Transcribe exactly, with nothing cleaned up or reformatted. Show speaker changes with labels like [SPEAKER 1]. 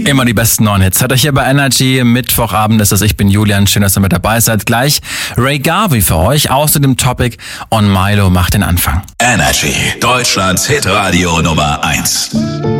[SPEAKER 1] Immer die besten neuen Hits. Hat euch hier bei Energy. Mittwochabend ist es. Ich bin Julian. Schön, dass ihr mit dabei seid. Gleich Ray Garvey für euch. Außerdem Topic und Milo macht den Anfang.
[SPEAKER 2] Energy. Deutschlands Hitradio Nummer eins.